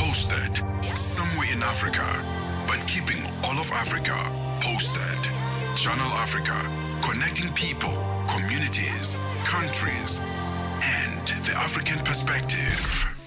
posted somewhere in Africa, but keeping all of Africa posted. Channel Africa, connecting people, communities, countries, and the African perspective.